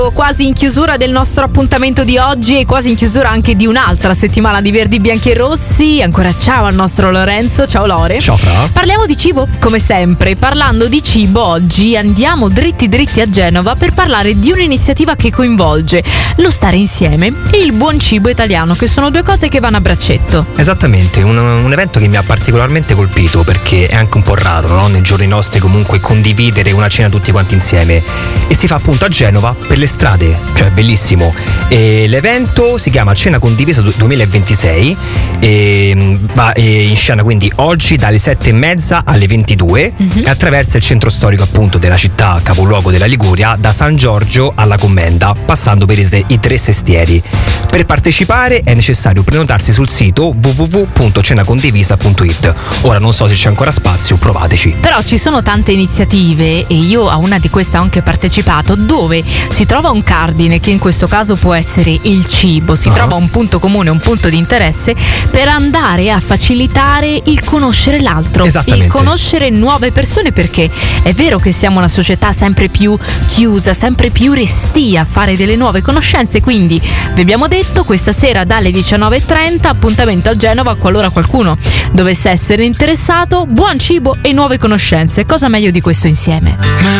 Quasi in chiusura del nostro appuntamento di oggi e quasi in chiusura anche di un'altra settimana di Verdi, Bianchi e Rossi. Ancora ciao al nostro Lorenzo. Ciao Lore. Ciao Fra. Parliamo di cibo come sempre. Parlando di cibo oggi andiamo dritti a Genova per parlare di un'iniziativa che coinvolge lo stare insieme e il buon cibo italiano, che sono due cose che vanno a braccetto. Esattamente, un evento che mi ha particolarmente colpito perché è anche un po' raro, no? Nei giorni nostri comunque condividere una cena tutti quanti insieme, e si fa appunto a Genova per le strade, cioè bellissimo. E l'evento si chiama Cena Condivisa 2026 e va in scena quindi oggi dalle 7:30 alle 22 e attraversa il centro storico appunto della città capoluogo della Liguria, da San Giorgio alla Commenda, passando per i tre sestieri. Per partecipare è necessario prenotarsi sul sito www.cenacondivisa.it. Ora non so se c'è ancora spazio, provateci. Però ci sono tante iniziative e io a una di queste ho anche partecipato, dove si trova un cardine, che in questo caso può essere il cibo, si trova un punto comune, un punto di interesse per andare a facilitare il conoscere l'altro, il conoscere nuove persone, perché è vero che siamo una società sempre più chiusa, sempre più restia a fare delle nuove conoscenze, quindi vi abbiamo detto questa sera dalle 19:30 appuntamento a Genova, qualora qualcuno dovesse essere interessato, buon cibo e nuove conoscenze, cosa meglio di questo insieme.